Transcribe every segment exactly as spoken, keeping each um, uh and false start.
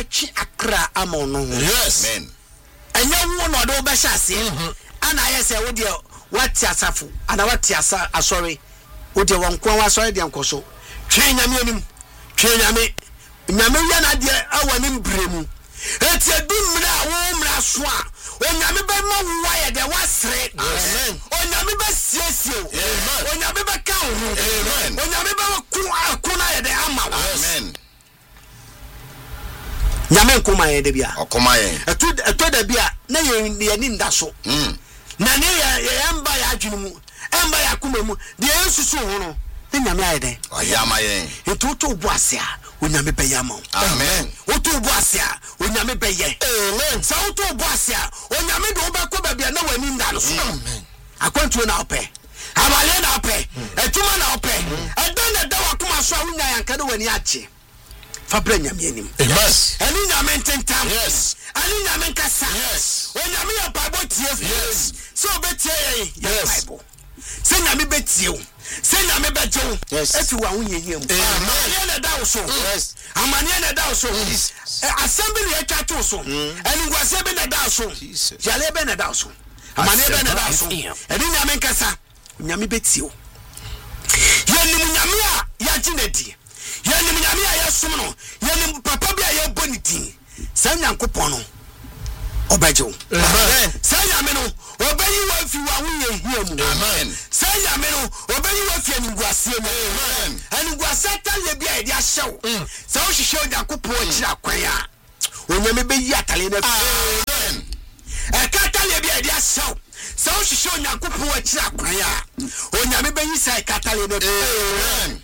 chi akra amono. Yes. Amen. Enya wo no do be hyase. Ana ayese wo de what asafo ana what asa asori wo de won kwa asori de nkoso. Twe nyame anim. Twe nyame. Nyame ya na de awani mbremu. Eti adumra wo mra so a onyame be ma wo ya de wasre. Amen. Onyame be siesie o. Amen. Onyame be ka ho. Amen. Onyame be ku akuna ya de ama wo. Amen. Nyame nkoma ye de bia. Okoma ye. Eto eto da bia na ye ye ni ndaso. Mm. Na ne ye ye mba ya adwene mu. Emba ya kuma mu. De yesusu ho no. Ne nyame aye de. Oyama ye. Eto to bo ase a onyame be yama. Amen. Oto bo ase a onyame be ye. Amen. Sa oto bo ase a onyame de obekọ ba bia na wani nda no so. Amen. Akwantu na ope. Abale na ope. Etuma na ope. Edan na da wakoma so a wonya yanka de wani ache. Fabra nyame anim. Yes. Ani nyame ntentam. Yes. Ani nyame nkasa. Yes. Onyame ya Bible tie. Yes. So betie ya Bible. Se nyame betie o. Se nyame beje o. Yes. Efi wa wo yeye mu. Amane na da wo so. Yes. Amane na da wo so. Assembly ya twa so. Ani ngwase be na da so. Jale be na da so. Amane be na da so. Ani nyame nkasa. Nyame betie o. Ye ni nyame a ya jinedi. Yenim nyame a yesom no yenim papa bia ye boniti sa nyankopon no obaje wo amen sa nyame no obayi wa fi wa wo ye hia mu amen sa nyame no obayi wa fi aniguase mu amen aniguase tale bia ye dia hyew sa wo hyehyɛ nyankopon akira kwan a onyame be yi atale na amen e ka tale bia ye dia hyew sa wo hyehyɛ nyankopon akira kwan a onyame be yi sa ka tale na amen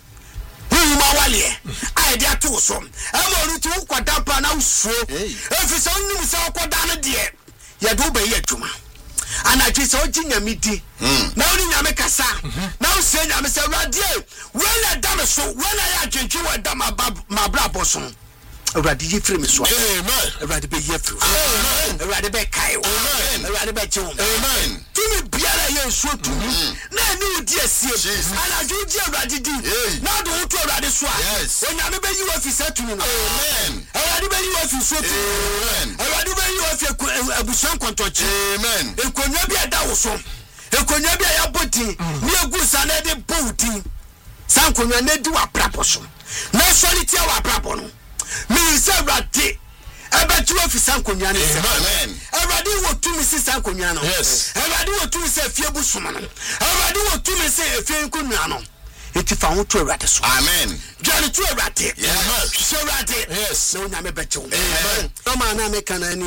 Uma wale ai dia to so ama rutu kwada pa na usuo efisa onnim se okoda no de ye do be ye adwuma ana twi se ogi nyame di na oni nyame kasa na o se nyame se radie wela dam so wela ya adwentwe wa dam mabra boso awrade ye free me so amen awrade be ye free amen awrade be kai amen awrade be che amen tumi biara ye so tu na ni udi asie ana juji awrade di na do to awrade so a onyame be yi wa fi satunu amen awrade be yi wa fi so tu amen awrade be yi wa fi abusan kontochi amen ekonwa bi ada wo so ekonwa bi ya boti ni egusa na de boti sankonwa na di wa prapo so na soliti wa prapo no me say rati abatu ofisa nkonwa ne se amen awrade wo tumi se sankonwa no yes awrade wo tumi se fie busuma no awrade wo tumi se efie nkonwa no eti fa ho to awrade so amen dwane to awrade yes so awrade yes no nyame beche amen no ma na me kana ni